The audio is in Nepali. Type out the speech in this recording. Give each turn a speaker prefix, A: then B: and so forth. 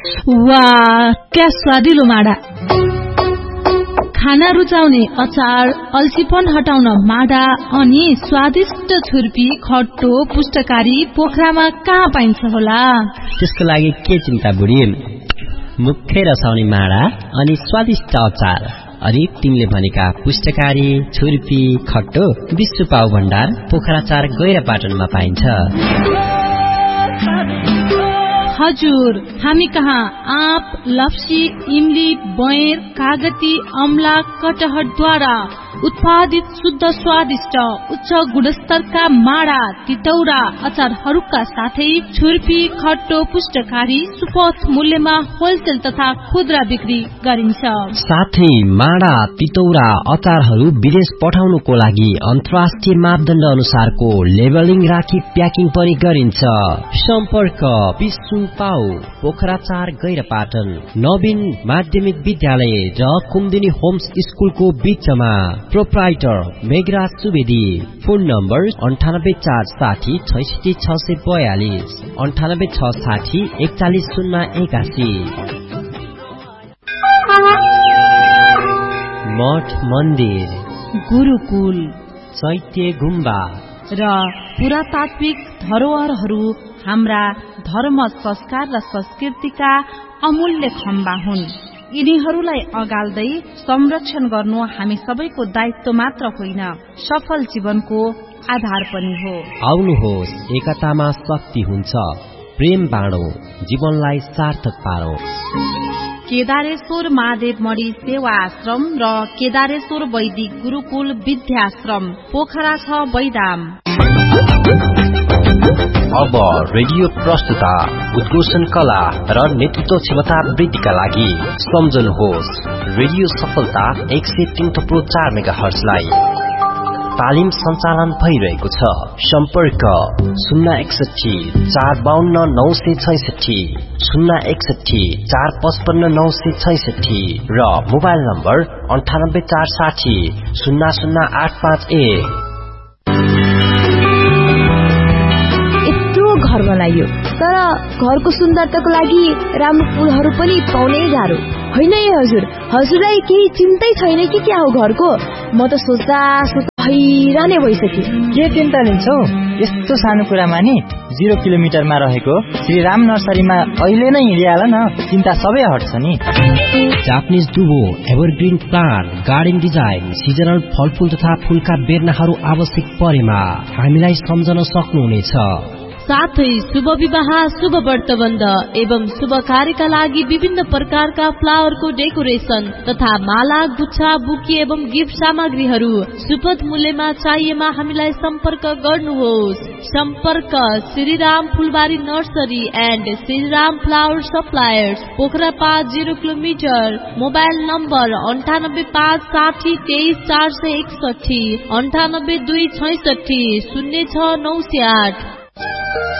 A: वाह, क्या स्वादिलो माडा। खाना रुचाउने अचार, अल्छीपन हटाउन माडा अनि स्वादिष्ट छुर्पी, खट्टो, पुष्टकारी पोखरामा कहाँ पाइन्छ होला?
B: त्यसको लागि के चिन्ता बुढी, मुखै रसाउने माडा अनि स्वादिष्ट अचार अनि तिमीले भनेका पुष्टकारी, छुर्पी, खट्टो विश्व पाउ भण्डार पोखरा 4 गैरापाटनमा पाइन्छ।
A: हजुर, हामी कहाँ आँप, लप्सी, इमली, बयर, कागती, अमला, कटहरद्वारा उत्पादित शुद्ध स्वादिष्ट उच्च गुणस्तरका माडा, तितौरा, अचारहरूका साथै छुर्पी, खट्टो, पुष्टकारी सुपथ मूल्यमा होलसेल तथा खुद्रा बिक्री गरिन्छ।
B: साथै माडा, तितौरा, अचारहरू विदेश पठाउनुको लागि अन्तर्राष्ट्रिय मापदण्ड अनुसारको लेबलिङ राखी प्याकिङ पनि गरिन्छ। सम्पर्क विश्व पाउ पोखरा 4 गैरापाटन, नवीन माध्यमिक विद्यालय र कुमुदिनी होम्स स्कुलको बीचमा। Proprietor Meghraj Subedi. Phone number 9846 66642 9860 41081। मठ मन्दिर,
A: गुरुकुल,
B: चैत्य गुम्बा
A: र पुरातात्विक धरोहरहरू हाम्रा धर्म, संस्कार र संस्कृतिका अमूल्य खम्बा हुन्। यिनीहरूलाई अगाल्दै संरक्षण गर्नु हामी सबैको दायित्व मात्र होइन, सफल जीवनको आधार पनि हो।
B: आउनुहोस्, एकतामा शक्ति हुन्छ, प्रेम बाँडौं, जीवनलाई सार्थक पारौं।
A: केदारेश्वर महादेव मणि सेवा आश्रम र केदारेश्वर वैदिक गुरुकुल विद्याश्रम पोखरा 6 बैदाम।
B: अब रेडियो प्रस्तुता, उद्घोषण कला र नेतृत्व क्षमता वृद्धिका लागि सम्झनुहोस् रेडियो सफलता 103.4 मेगाहर्जलाई। तालिम सञ्चालन भइरहेको छ। सम्पर्क 061 452 966 061 455 966 र मोबाइल नम्बर 98460 0085।
C: घर बनाइयो तर घरको सुन्दरताको लागि राम्रो फूलहरू पनि पाउनै गाह्रो होइन। हजुर, हजुरलाई केही चिन्तै छैन कि क्या हो घरको? म त सोच्दा हैरानै भइसके।
D: के चिन्ता लिन्छौ? यस्तो सानो कुरामा नि 0 किलोमिटरमा रहेको श्री राम नर्सरीमा अहिले नै हिँडिहाल न, चिन्ता सबै हट्छ नि।
B: Japanese दुबो, evergreen plant, garden design, seasonal फलफूल तथा फूलका बेर्नाहरू आवश्यक परेमा हामीलाई सम्झन सक्नुहुनेछ।
A: साथै शुभ विवाह, शुभ व्रतबन्ध एवं शुभ कार्यका लागि विभिन्न प्रकारका फ्लावरको डेकोरेसन तथा माला, गुच्छा, बुके एवं गिफ्ट सामग्रीहरू सुपथ मूल्यमा चाहिएमा हामीलाई सम्पर्क गर्नुहोस्। सम्पर्क श्रीराम फुलबारी nursery and Shriram flower suppliers, Pokhara 5 0 kilometre. Mobile number 98560 23 461 98266 06908।